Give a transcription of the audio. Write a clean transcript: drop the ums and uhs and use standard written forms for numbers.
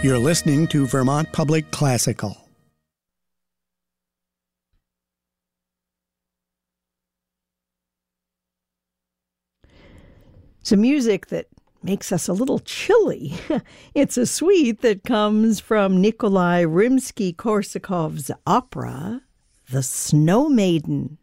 You're listening to Vermont Public Classical. Some music that makes us a little chilly. It's a suite that comes from Nikolai Rimsky-Korsakov's opera, The Snow Maiden.